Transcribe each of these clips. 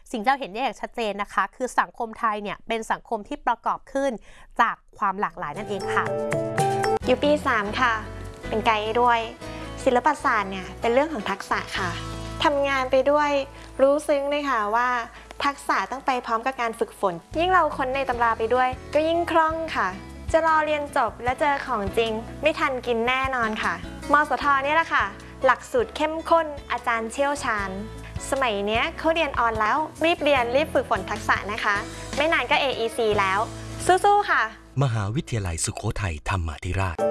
สิ่งที่เราเห็นได้อย่างชัดเจนนะคะคือสังคมไทยเนี่ยเป็นสังคมที่ประกอบขึ้นจากความหลากหลายนั่นเองค่ะอยู่ปี 3 ค่ะเป็นไกด์ด้วยศิลปศาสตร์เนี่ยเป็นเรื่องของทักษะค่ะทำงานไปด้วยรู้ซึ้งเลยค่ะว่าทักษะต้องไปพร้อมกับการฝึกฝนยิ่งเราค้นในตำราไปด้วยก็ยิ่งคล่องค่ะจะรอเรียนจบและเจอของจริงไม่ทันกินแน่นอนค่ะมสท.นี่แหละค่ะหลักสูตรเข้มข้นอาจารย์เชี่ยวชาญสมัยนี้เขาเรียนออนแล้วรีบเรียนรีบฝึกฝนทักษะนะคะไม่นานก็ AEC แล้วสู้ๆค่ะมหาวิทยาลัยสุโขทัยธรรมาธิราช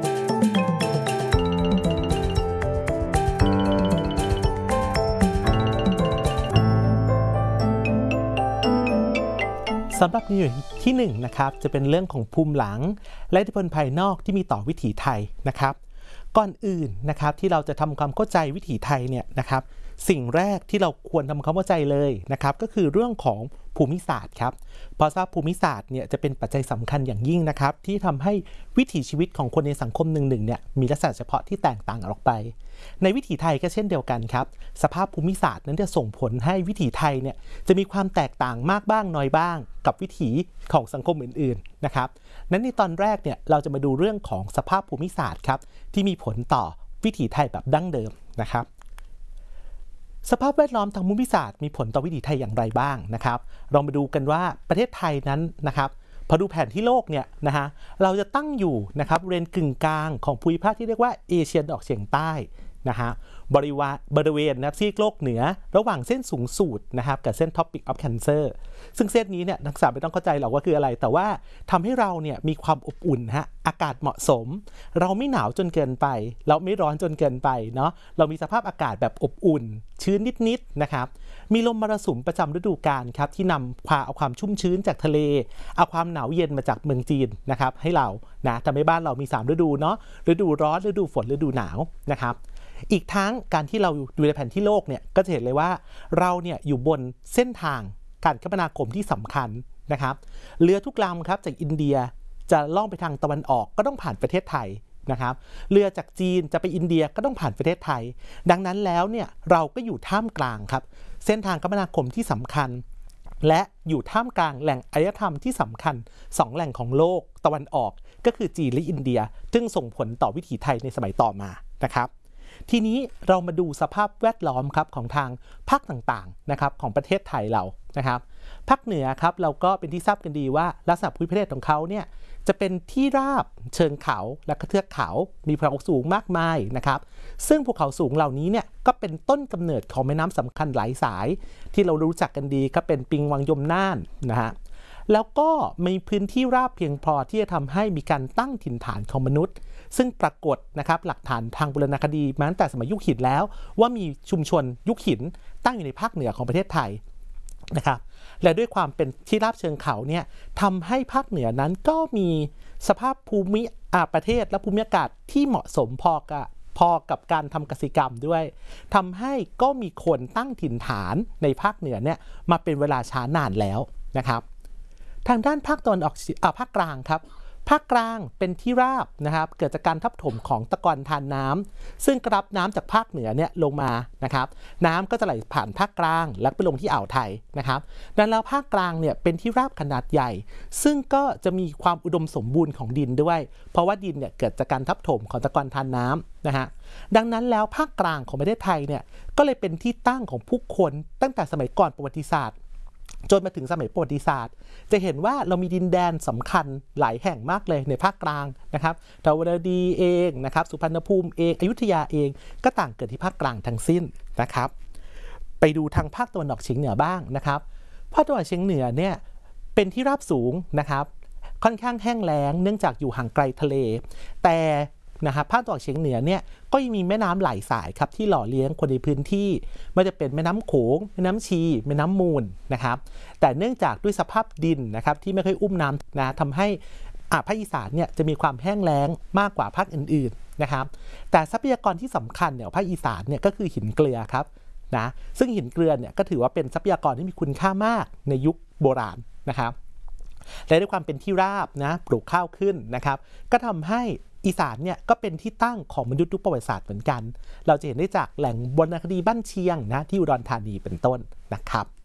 สำหรับนิวที่1นะครับจะเป็นเรื่องของภูมิหลังและอิทธิพลภายนอกที่มีต่อวิถีไทยนะครับก่อนอื่นนะครับที่เราจะทำความเข้าใจวิถีไทยเนี่ยนะครับสิ่งแรกที่เราควรทำความเข้าใจเลยนะครับก็คือเรื่องของภูมิศาสตร์ครับเพราะทราบภูมิศาสตร์เนี่ยจะเป็นปัจจัยสำคัญอย่างยิ่งนะครับที่ทำให้วิถีชีวิตของคนในสังคมหนึ่งเนี่ยมีลักษณะเฉพาะที่แตกต่างออกไปในวิถีไทยก็เช่นเดียวกันครับสภาพภูมิศาสตร์นั้นจะส่งผลให้วิถีไทยเนี่ยจะมีความแตกต่างมากบ้างน้อยบ้างกับวิถีของสังคมอื่นๆนะครับนั้นในตอนแรกเนี่ยเราจะมาดูเรื่องของสภาพภูมิศาสตร์ครับที่มีผลต่อวิถีไทยแบบดั้งเดิมนะครับสภาพแวดล้อมทางภูมิศาสตร์มีผลต่อวิถีไทยอย่างไรบ้างนะครับเรามาดูกันว่าประเทศไทยนั้นนะครับพอดูแผนที่โลกเนี่ยนะฮะเราจะตั้งอยู่นะครับบริเวณกึ่งกลางของภูมิภาคที่เรียกว่าเอเชียตะวันออกเฉียงใต้นะฮะบริเวณนะครับซีกโลกเหนือระหว่างเส้นศูนย์สูตรนะครับกับเส้น Tropic of Cancer ซึ่งเส้นนี้เนี่ยนักศึกษาไม่ต้องเข้าใจหรอกว่าคืออะไรแต่ว่าทำให้เราเนี่ยมีความอบอุ่นฮะอากาศเหมาะสมเราไม่หนาวจนเกินไปเราไม่ร้อนจนเกินไปเนาะเรามีสภาพอากาศแบบอบอุ่นชื้นนิดๆนะครับมีลมมรสุมประจำฤดูกาลครับที่นำพาเอาความชุ่มชื้นจากทะเลเอาความหนาวเย็นมาจากเมืองจีนนะครับให้เรานะทำให้บ้านเรามี3ฤดูเนาะฤดูร้อนฤดูฝนฤดูหนาวนะครับอีกทั้งการที่เราดูในแผนที่โลกเนี่ยก็จะเห็นเลยว่าเราเนี่ยอยู่บนเส้นทางการคมนาคมที่สำคัญนะครับเรือทุกลำครับจากอินเดียจะล่องไปทางตะวันออกก็ต้องผ่านประเทศไทยนะครับเรือจากจีนจะไปอินเดียก็ต้องผ่านประเทศไทยดังนั้นแล้วเนี่ยเราก็อยู่ท่ามกลางครับเส้นทางคมนาคมที่สำคัญและอยู่ท่ามกลางแหล่งอารยธรรมที่สำคัญ2แหล่งของโลกตะวันออกก็คือจีนและอินเดียซึ่งส่งผลต่อวิถีไทยในสมัยต่อมานะครับทีนี้เรามาดูสภาพแวดล้อมครับของทางภาคต่างๆนะครับของประเทศไทยเรานะครับภาคเหนือครับเราก็เป็นที่ทราบกันดีว่าลักษณะภูมิประเทศของเขาเนี่ยจะเป็นที่ราบเชิงเขาและเทือกเขามีภูเขาสูงมากมายนะครับซึ่งภูเขาสูงเหล่านี้เนี่ยก็เป็นต้นกำเนิดของแม่น้ำสำคัญหลายสายที่เรารู้จักกันดีก็เป็นปิงวังยมน่านนะฮะแล้วก็มีพื้นที่ราบเพียงพอที่จะทำให้มีการตั้งถิ่นฐานของมนุษย์ซึ่งปรากฏนะครับหลักฐานทางโบราณคดีมาตั้งแต่สมัยยุคหินแล้วว่ามีชุมชนยุคหินตั้งอยู่ในภาคเหนือของประเทศไทยนะครับและด้วยความเป็นที่ราบเชิงเขาเนี่ยทำให้ภาคเหนือนั้นก็มีสภาพภูมิประเทศและภูมิอากาศที่เหมาะสมพอกับการทำกสิกรรมด้วยทำให้ก็มีคนตั้งถิ่นฐานในภาคเหนือเนี่ยมาเป็นเวลาช้านานแล้วนะครับทางด้านภาคตะวันออกภาคกลางครับภาคกลางเป็นที่ราบนะครับเกิดจากการทับถมของตะกอนทานน้ำซึ่งกรับน้ำจากภาคเหนือเนี่ยลงมานะครับน้ำก็จะไหลผ่านภาคกลางแล้วไปลงที่อ่าวไทยนะครับดังนั้นแล้วภาคกลางเนี่ยเป็นที่ราบขนาดใหญ่ซึ่งก็จะมีความอุดมสมบูรณ์ของดินด้วยเพราะว่าดินเนี่ยเกิดจากการทับถมของตะกอนทานน้ำนะฮะดังนั้นแล้วภาคกลางของประเทศไทยเนี่ยก็เลยเป็นที่ตั้งของผู้คนตั้งแต่สมัยก่อนประวัติศาสตร์จนมาถึงสมัยประวัติศาสตร์จะเห็นว่าเรามีดินแดนสำคัญหลายแห่งมากเลยในภาคกลางนะครับทวารดีเองนะครับสุพรรณภูมิเองอยุธยาเองก็ต่างเกิดที่ภาคกลางทั้งสิ้นนะครับไปดูทางภาคตะวันออกเฉียงเหนือบ้างนะครับภาคตะวันออกเฉียงเหนือเนี่ยเป็นที่ราบสูงนะครับค่อนข้างแห้งแล้งเนื่องจากอยู่ห่างไกลทะเลแต่นะครับภาคตะวันออกเฉียงเหนือเนี่ยก็ยังมีแม่น้ำหลายสายครับที่หล่อเลี้ยงคนในพื้นที่ไม่ว่าจะเป็นแม่น้ำโขงแม่น้ำชีแม่น้ำมูลนะครับแต่เนื่องจากด้วยสภาพดินนะครับที่ไม่ค่อยอุ้มน้ำนะทำให้ภาคอีสานเนี่ยจะมีความแห้งแล้งมากกว่าภาคอื่นๆนะครับแต่ทรัพยากรที่สำคัญเนี่ยภาคอีสานเนี่ยก็คือหินเกลือครับนะซึ่งหินเกลือเนี่ยก็ถือว่าเป็นทรัพยากรที่มีคุณค่ามากในยุคโบราณนะครับและด้วยความเป็นที่ราบนะปลูกข้าวขึ้นนะครับก็ทำให้อีสานเนี่ยก็เป็นที่ตั้งของมนุษย์ยุคประวัติศาสตร์เหมือนกันเราจะเห็นได้จากแหล่งวรรณคดีบ้านเชียงนะที่อุดรธานีเป็นต้นนะครับ